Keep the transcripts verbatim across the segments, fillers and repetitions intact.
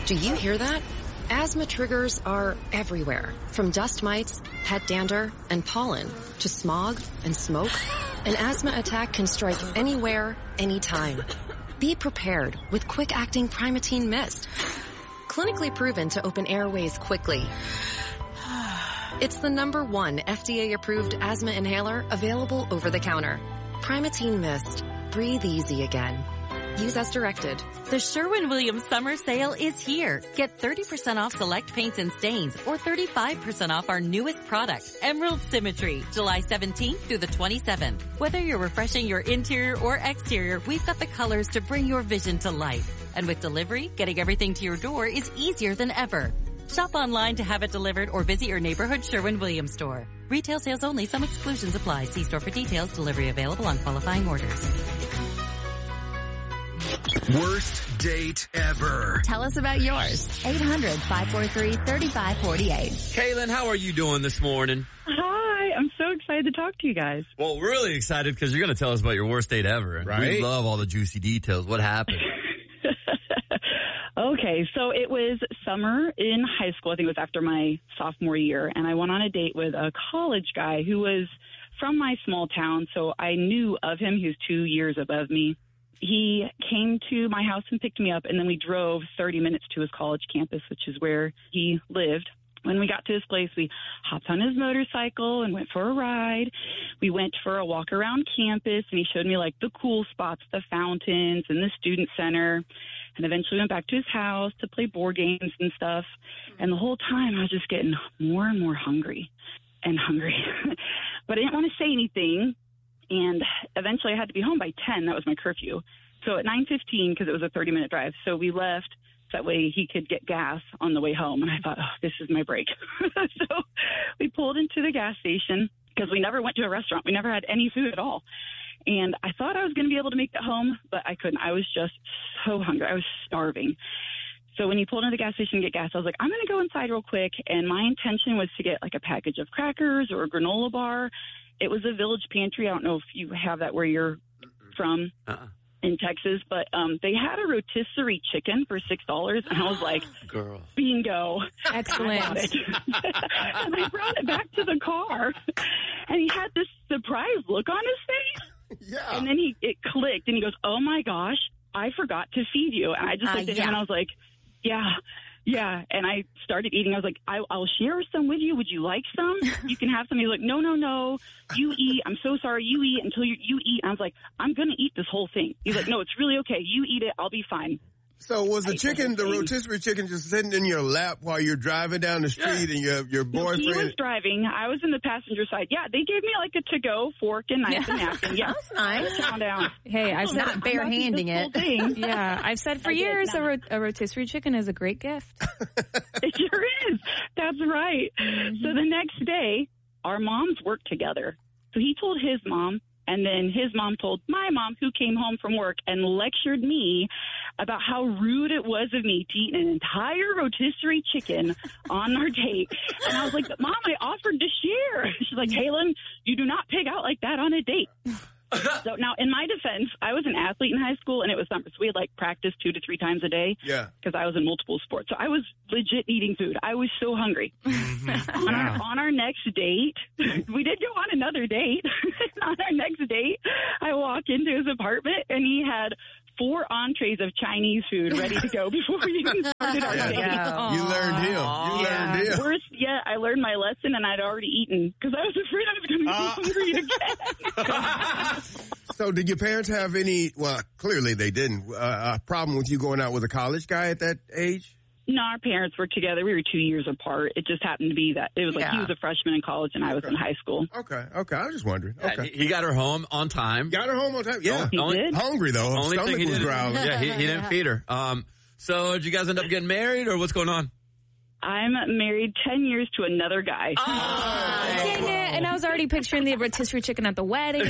Do you hear that? Asthma triggers are everywhere, from dust mites, pet dander, and pollen, to smog and smoke. An asthma attack can strike anywhere, anytime. Be prepared with quick-acting Primatene Mist. Clinically proven to open airways quickly. It's the number one F D A-approved asthma inhaler available over the counter. Primatene Mist. Breathe easy again. Use as directed. The Sherwin-Williams Summer Sale is here. Get thirty percent off select paints and stains or thirty-five percent off our newest product, Emerald Symmetry, July seventeenth through the twenty-seventh. Whether you're refreshing your interior or exterior, we've got the colors to bring your vision to life. And with delivery, getting everything to your door is easier than ever. Shop online to have it delivered or visit your neighborhood Sherwin-Williams store. Retail sales only. Some exclusions apply. See store for details. Delivery available on qualifying orders. Worst date ever. Tell us about yours. eight hundred, five four three, three five four eight. Kaylin, how are you doing this morning? Hi, I'm so excited to talk to you guys. Well, we're really excited because you're going to tell us about your worst date ever. And Right. we love all the juicy details. What happened? Okay, so it was summer in high school. I think it was after my sophomore year, and I went on a date with a college guy who was from my small town, so I knew of him. He was two years above me. He came to my house and picked me up, and then we drove thirty minutes to his college campus, which is where he lived. When we got to his place, we hopped on his motorcycle and went for a ride. We went for a walk around campus, and he showed me, like, the cool spots, the fountains and the student center, and eventually went back to his house to play board games and stuff. And the whole time, I was just getting more and more hungry and hungry. But I didn't want to say anything. And eventually I had to be home by ten. That was my curfew. So at nine fifteen, because it was a thirty-minute drive, so we left. That way he could get gas on the way home. And I thought, oh, this is my break. So we pulled into the gas station because we never went to a restaurant. We never had any food at all. And I thought I was going to be able to make it home, but I couldn't. I was just so hungry. I was starving. So when he pulled into the gas station to get gas, I was like, I'm going to go inside real quick. And my intention was to get like a package of crackers or a granola bar. It was a Village Pantry. I don't know if you have that where you're from uh-uh. in Texas, but um, they had a rotisserie chicken for six dollars. And I was like, girl, bingo. Excellent. I and I brought it back to the car, and he had this surprised look on his face. Yeah. And then he it clicked, and he goes, oh, my gosh, I forgot to feed you. And I just Uh, looked at yeah. him, and I was like, yeah. Yeah, and I started eating. I was like, I, I'll share some with you. Would you like some? You can have some. He's like, no, no, no. You eat. I'm so sorry. You eat until you, you eat. And I was like, I'm going to eat this whole thing. He's like, no, it's really okay. You eat it. I'll be fine. So was the I chicken, the thing. rotisserie chicken, just sitting in your lap while you're driving down the street and your your No, boyfriend? he was driving. I was in the passenger side. Yeah, they gave me like a to-go fork and knife and napkin. Yeah, That's nice. Calm down. Hey, I've I'm said, Not bare-handing this whole it. thing. yeah, I've said for I did, years a, no. ro- a rotisserie chicken is a great gift. It sure is. That's right. So the next day, our moms worked together. So he told his mom, and then his mom told my mom, who came home from work and lectured me about how rude it was of me to eat an entire rotisserie chicken on our date. And I was like, Mom, I offered to share. She's like, Kaylin, you do not pig out like that on a date. So now, in my defense, I was an athlete in high school, and it was summer, so we had like practice two to three times a day. Yeah. Because I was in multiple sports, so I was legit eating food. I was so hungry. Mm-hmm. on, our, on our next date, we did go on another date. On our next date, I walk into his apartment, and he had four entrees of Chinese food ready to go before we even started our Yeah. date. You learned him. You Yeah. learned him. Worse yet, I learned my lesson, and I'd already eaten because I was afraid I was going to be Uh. hungry again. So did your parents have any, well, clearly they didn't, uh, a problem with you going out with a college guy at that age? No, our parents were together. We were two years apart. It just happened to be that it was like Yeah. he was a freshman in college and I was in high school. Okay, okay. I was just wondering. Yeah, Okay. he, he got her home on time. Got her home on time? Yeah. He Only- did. Hungry, though. Her Only stomach thing he was did. growling. Yeah, he, he didn't feed her. Um, so did you guys end up getting married, or what's going on? I'm married ten years to another guy. Dang it. And I was already picturing the rotisserie chicken at the wedding.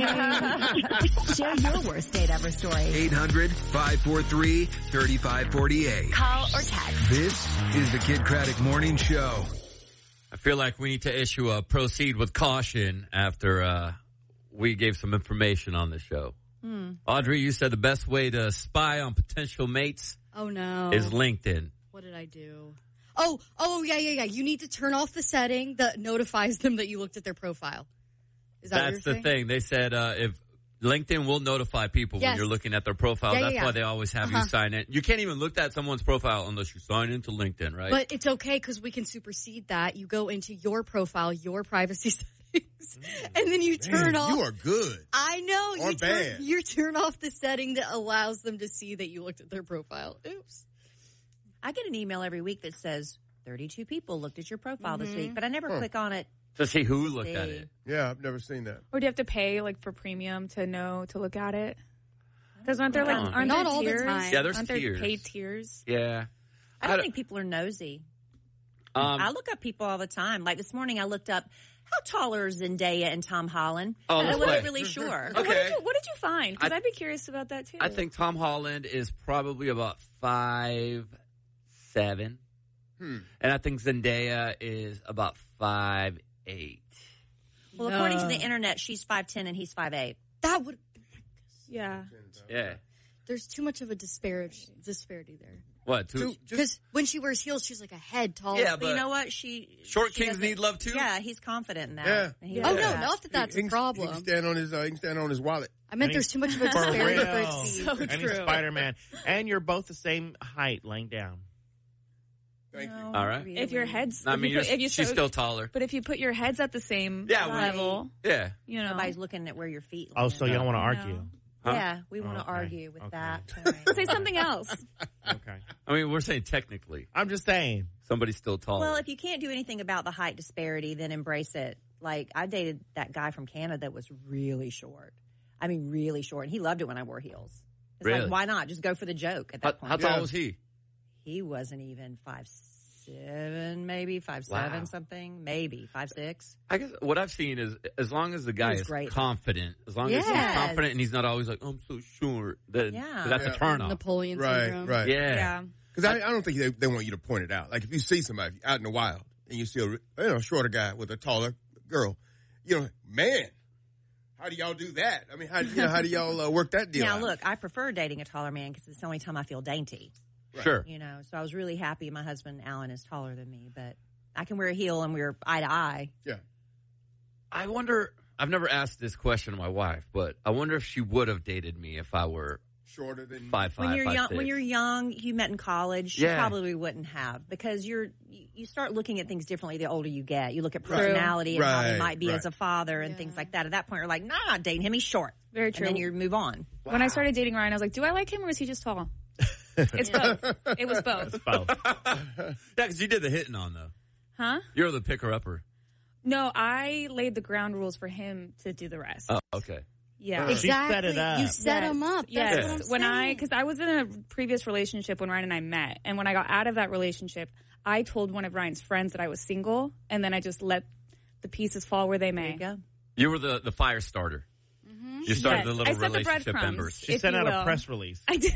Share your worst date ever story. eight hundred, five four three, three five four eight. Call or text. This is the Kid Craddock Morning Show. I feel like we need to issue a proceed with caution after uh, we gave some information on the show. Hmm. Audrey, you said the best way to spy on potential mates Oh, no. is LinkedIn. What did I do? Oh, oh, yeah, yeah, yeah. You need to turn off the setting that notifies them that you looked at their profile. Is that That's what you're the saying? thing. They said uh, if LinkedIn will notify people Yes. when you're looking at their profile. Yeah, yeah, That's yeah. why they always have Uh-huh. you sign in. You can't even look at someone's profile unless you sign into LinkedIn, right? But it's okay because we can supersede that. You go into your profile, your privacy settings, and then you turn Man, off. you are good. I know. Or you turn, bad. you turn off the setting that allows them to see that you looked at their profile. Oops. I get an email every week that says thirty-two people looked at your profile this Mhm. week, but I never Huh. click on it. to see who looked See. at it. Yeah, I've never seen that. Or do you have to pay like for premium to know to look at it? Because aren't there like Oh. aren't Not there all the tiers? time. Yeah, there's aren't there tiers. paid tiers? Yeah. I I don't don't- think people are nosy. Um, I look up people all the time. Like this morning, I looked up how tall are Zendaya and Tom Holland. Oh, I let's wasn't play. really sure. Okay. What did you What did you find? Because I- I'd be curious about that too. I think Tom Holland is probably about five seven, Hmm. and I think Zendaya is about five eight. Well, according to the internet, she's five ten and he's five eight. That would. Yeah. Yeah. There's too much of a disparity disparity there. What? Two, Two- just- Because when she wears heels, she's like a head taller. Yeah, But, but you know what? She short she kings doesn't- need love too. Yeah, he's confident in that. Yeah. And he Yeah. Oh knows no, that. not that that's he, a he can- problem. He can stand on his. Uh, he can stand on his wallet. I meant And there's he- too much of a For disparity real. for it to be. So and he's true. Spider-Man. And you're both the same height laying down. Thank you. No, All right. really. If your head's, I if mean, you you're, put, if you she's so- still taller. But if you put your heads at the same Yeah, we- level, Yeah. you know, Nobody's looking at where your feet. Oh, land. so y'all want to No. argue? Huh? Yeah, we want to Okay. argue with Okay. that. say something else. Okay. I mean, we're saying technically I'm just saying. somebody's still taller. Well, if you can't do anything about the height disparity, then embrace it. Like, I dated that guy from Canada that was really short. I mean, really short. And he loved it when I wore heels. It's Really? like, why not? Just go for the joke at how, that point. how tall Yeah. was he? He wasn't even five seven, maybe five seven Wow. something, maybe five six. I guess what I've seen is as long as the guy was is great. confident, as long as he's Yes. confident and he's not always like, oh, I'm so short, then Yeah. that's Yeah. a turn off. Napoleon Right, syndrome. right. Yeah. Yeah. Because I, I don't think they, they want you to point it out. Like if you see somebody out in the wild and you see a you know shorter guy with a taller girl, you know, man, how do y'all do that? I mean, how you know how do y'all uh, work that deal Now, out? look, I prefer dating a taller man because it's the only time I feel dainty. Sure. You know, so I was really happy my husband, Alan, is taller than me, but I can wear a heel and we're eye to eye. Yeah. I wonder, I've never asked this question to my wife, but I wonder if she would have dated me if I were Shorter than five five, When you're five, young, six. when you're young, you met in college. You Yeah. probably wouldn't have because you're you you start looking at things differently the older you get. You look at Right. personality and how he Right, might be right. as a father and Yeah. things like that. At that point, you're like, nah, I'm not dating him. He's short. Very true. And then you move on. When I started dating Ryan, I was like, do I like him or is he just tall? It's both. It was both. Both. yeah, because you did the hitting on though. Huh? You're the picker upper. No, I laid the ground rules for him to do the rest. Oh, okay. Yeah. She set it Exactly. up. You set Yes. them up. That's Yes. what I'm When I, saying. because I was in a previous relationship when Ryan and I met, and when I got out of that relationship, I told one of Ryan's friends that I was single, and then I just let the pieces fall where they There may. you go. You were the, the fire starter. You started Yes. the I little set the relationship breadcrumbs. embers. She if sent you out will. a press release. I did.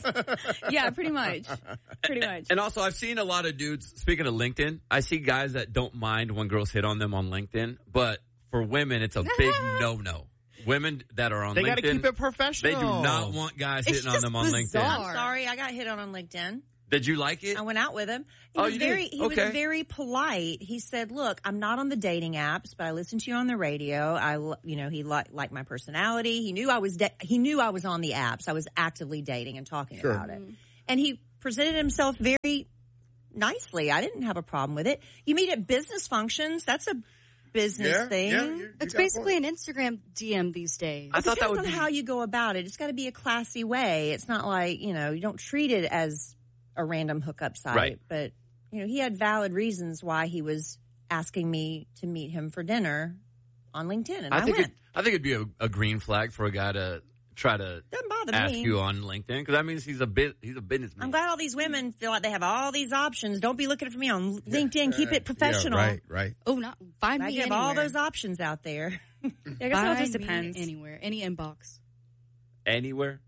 Yeah, pretty much. Pretty much. And also, I've seen a lot of dudes, speaking of LinkedIn, I see guys that don't mind when girls hit on them on LinkedIn, but for women, it's a big no-no. Women that are on They LinkedIn, got to keep it they professional. do not want guys It's hitting on just them on bizarre. LinkedIn. I'm sorry, I got hit on on LinkedIn. Did you like it? I went out with him. He Oh, was you did? very he Okay. was very polite. He said, "Look, I'm not on the dating apps, but I listened to you on the radio. I l- you know, he liked liked my personality. He knew I was da- he knew I was on the apps. I was actively dating and talking Sure. about it. And he presented himself very nicely. I didn't have a problem with it. You meet at business functions. That's a business yeah, thing. yeah, you- you It's got a basically point. an Instagram D M these days. I It thought that depends would on be... how you go about it. It's got to be a classy way. It's not like, you know, you don't treat it as a random hookup site. Right. But, you know, he had valid reasons why he was asking me to meet him for dinner on LinkedIn. And I, I think went. it, I think it'd be a, a green flag for a guy to try to Doesn't bother ask me. you on LinkedIn because that means he's a bit he's a businessman. I'm glad all these women feel like they have all these options. Don't be looking for me on LinkedIn. Keep it professional. Yeah, right, right. Oh, not find I me give anywhere. all those options out there. Yeah, I guess it all Find just me depends. anywhere, any inbox. Anywhere?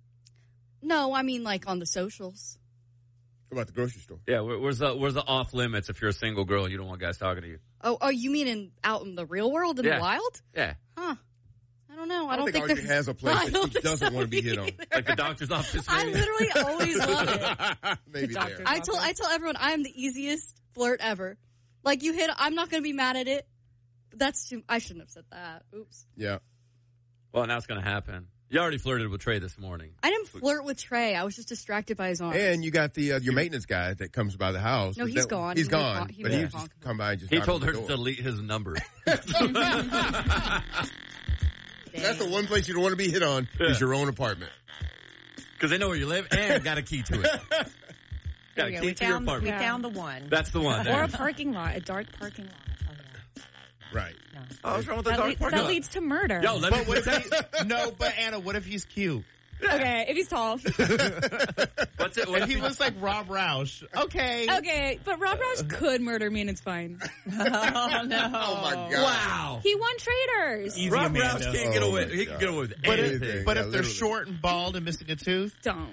No, I mean like on the socials. What about the grocery store? Yeah. Where, where's the where's the off limits if you're a single girl and you don't want guys talking to you? Oh, oh, you mean in out in the real world in Yeah. the wild? Yeah. Huh? I don't know. I, I don't, don't think, think, Archie there- has a place I that don't he think doesn't so want to be hit on. either. Like the doctor's office. I maybe? literally always love it. Maybe there. I tell I tell everyone I am the easiest flirt ever. Like you hit, I'm not going to be mad at it. But that's too. I shouldn't have said that. Oops. Yeah. Well, now it's going to happen. You already flirted with Trey this morning. I didn't flirt with Trey. I was just distracted by his arm. And you got the uh, your maintenance guy that comes by the house. No, But he's that- gone. He's He gone. moved on- he but he moved just on. come by and just He knock told on her the to door. delete his number. That's the one place you don't want to be hit on Yeah. is your own apartment. Because they know where you live and got a key to it. Got There a we go. key We to your found, we apartment. found the one. That's the one. Or There. a parking lot, a dark parking lot. Right. Oh, what's wrong with the That, dark le- parking that lot? leads to murder. Yo, let me But what if he, no, but Anna, what if he's cute? Okay, if he's tall. What's it? What If he looks like Rob Roush, okay. Okay, but Rob Roush could murder me and it's fine. Oh, no. Oh my God. Wow. He won Traders. Easy, Rob Amanda. Roush can't Oh, get away. my He can God. get away with But, anything. if, but Yeah, if they're literally. short and bald and missing a tooth, Don't.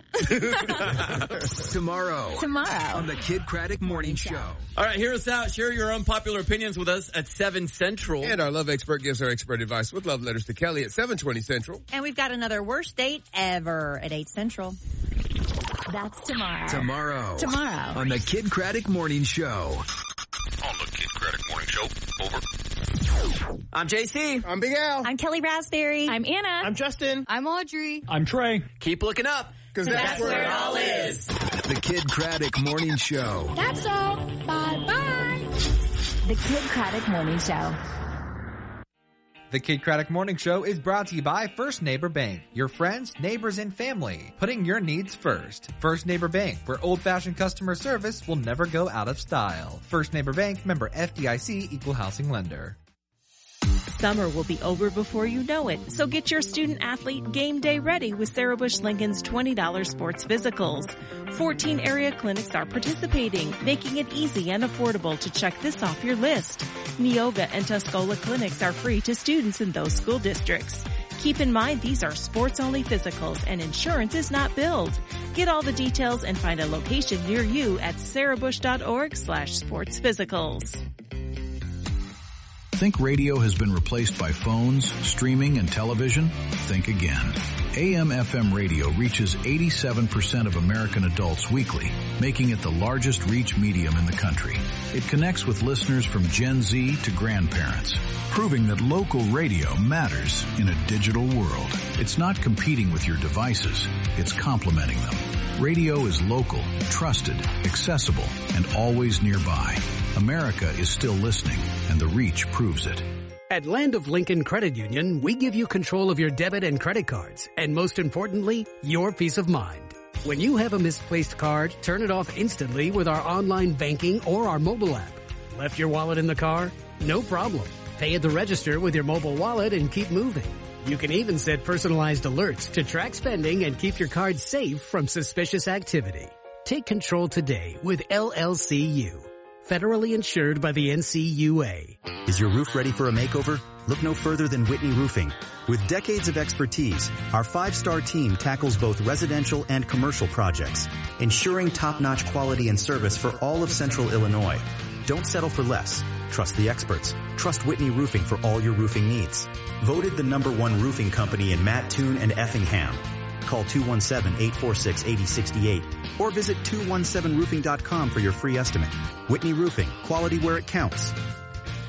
Tomorrow. Tomorrow. On the Kid Craddock Morning Show. All right, hear us out. Share your unpopular opinions with us at seven Central. And our love expert gives her expert advice with love letters to Kelly at seven twenty Central. And we've got another worst date ever at eight Central. That's tomorrow. Tomorrow. Tomorrow. On the Kid Craddock Morning Show. On the Kid Craddock Morning Show. Over. I'm J C. I'm Big Al. I'm Kelly Raspberry. I'm Anna. I'm Justin. I'm Audrey. I'm Trey. Keep looking up. Because that's, That's where it all is. The Kid Craddock Morning Show. That's all. Bye-bye. The Kid Craddock Morning Show. The Kid Craddock Morning Show is brought to you by First Neighbor Bank, your friends, neighbors, and family, putting your needs first. First Neighbor Bank, where old-fashioned customer service will never go out of style. First Neighbor Bank, member F D I C, equal housing lender. Summer will be over before you know it, so get your student athlete game day ready with Sarah Bush Lincoln's twenty dollars sports physicals. fourteen area clinics are participating, making it easy and affordable to check this off your list. Neova and Tuscola clinics are free to students in those school districts. Keep in mind these are sports-only physicals and insurance is not billed. Get all the details and find a location near you at sarahbush.org slash sports physicals. Think radio has been replaced by phones, streaming, and television? Think again. A M F M radio reaches eighty-seven percent of American adults weekly, making it the largest reach medium in the country. It connects with listeners from Gen Z to grandparents, proving that local radio matters in a digital world. It's not competing with your devices, it's complementing them. Radio is local, trusted, accessible, and always nearby. America is still listening, and the reach proves it. At Land of Lincoln Credit Union, we give you control of your debit and credit cards, and most importantly, your peace of mind. When you have a misplaced card, turn it off instantly with our online banking or our mobile app. Left your wallet in the car? No problem. Pay at the register with your mobile wallet and keep moving. You can even set personalized alerts to track spending and keep your card safe from suspicious activity. Take control today with L L C U. Federally insured by the N C U A. Is your roof ready for a makeover? Look no further than Whitney Roofing. With decades of expertise, our five-star team tackles both residential and commercial projects, ensuring top-notch quality and service for all of Central Illinois. Don't settle for less. Trust the experts. Trust Whitney Roofing for all your roofing needs. Voted the number one roofing company in Mattoon and Effingham. Call two one seven, eight four six, eight zero six eight or visit two one seven roofing dot com for your free estimate. Whitney Roofing, quality where it counts.